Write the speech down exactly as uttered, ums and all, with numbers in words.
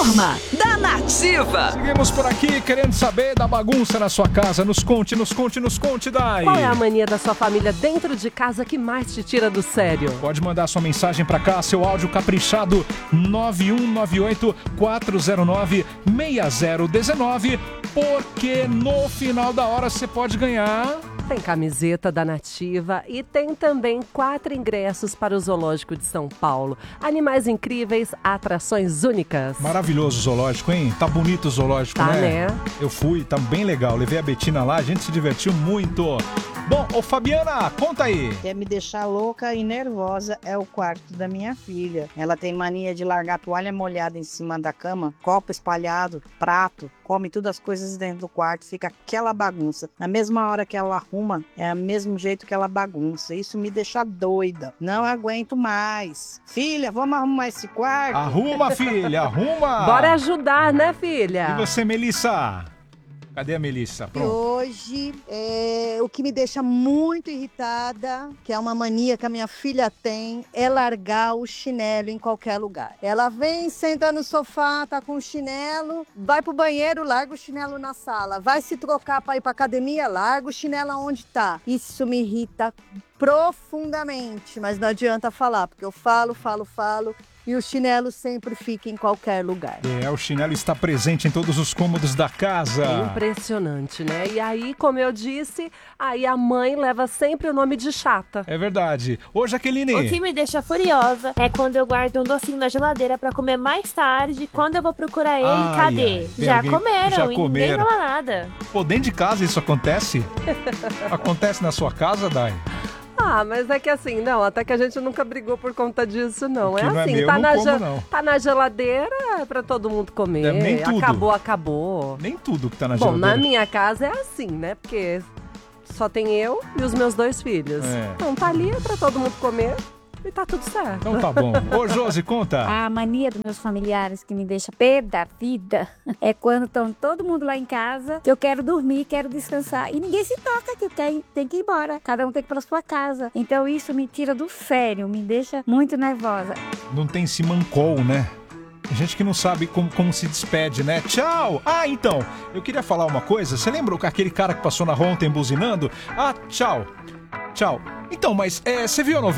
Turma da Nativa. Seguimos por aqui querendo saber da bagunça na sua casa. Nos conte, nos conte, nos conte, Dai. Qual é a mania da sua família dentro de casa que mais te tira do sério? Pode mandar sua mensagem pra cá, seu áudio caprichado nove um nove oito, quatro zero nove, seis zero um nove, porque no final da hora você pode ganhar... Tem camiseta da Nativa e tem também quatro ingressos para o Zoológico de São Paulo. Animais incríveis, atrações únicas. Maravilhoso o zoológico, hein? Tá bonito o zoológico, Tá, né? né? Eu fui, tá bem legal. Levei a Betina lá, a gente se divertiu muito. Bom, ô Fabiana, conta aí. Quer me deixar louca e nervosa é o quarto da minha filha. Ela tem mania de largar toalha molhada em cima da cama, copo espalhado, prato, come todas as coisas dentro do quarto, fica aquela bagunça. Na mesma hora que ela arruma, é o mesmo jeito que ela bagunça. Isso me deixa doida. Não aguento mais. Filha, vamos arrumar esse quarto? Arruma, filha, arruma. Bora ajudar, né, filha? E você, Melissa? Cadê a Melissa? E Pronto. hoje, é, o que me deixa muito irritada, que é uma mania que a minha filha tem, é largar o chinelo em qualquer lugar. Ela vem, senta no sofá, tá com o chinelo, vai pro banheiro, larga o chinelo na sala. Vai se trocar para ir pra academia, larga o chinelo onde tá. Isso me irrita profundamente, mas não adianta falar, porque eu falo, falo, falo. E o chinelo sempre fica em qualquer lugar. É, o chinelo está presente em todos os cômodos da casa. É impressionante, né? E aí, como eu disse, aí a mãe leva sempre o nome de chata. É verdade. Ô, Jaqueline. O que me deixa furiosa é quando eu guardo um docinho na geladeira pra comer mais tarde. Quando eu vou procurar ele, Ai, cadê? ai, já alguém- comeram já e comeram. ninguém fala nada. Pô, dentro de casa isso acontece? Acontece na sua casa, Dai? Ah, mas é que assim, não, até que a gente nunca brigou por conta disso, não. O que É não é assim, meu, tá, não na como, ge- não. tá na geladeira é pra todo mundo comer. É, nem tudo. Acabou, acabou. Nem tudo que tá na Bom, geladeira. na minha casa é assim, né? Porque só tem eu e os meus dois filhos. É. Então tá ali é pra todo mundo comer e tá tudo certo. Então tá bom. Ô, Josi, conta. A mania dos meus familiares que me deixa pé da vida é quando estão todo mundo lá em casa, que eu quero dormir, quero descansar e ninguém se toca, que tem, tem que ir embora. Cada um tem que ir pra sua casa. Então isso me tira do sério, me deixa muito nervosa. Não tem simancol, né? Tem gente que não sabe como, como se despede, né? Tchau! Ah, então, eu queria falar uma coisa. Você lembra aquele cara que passou na rua ontem buzinando? Ah, tchau. Tchau. Então, mas é, você viu a novela?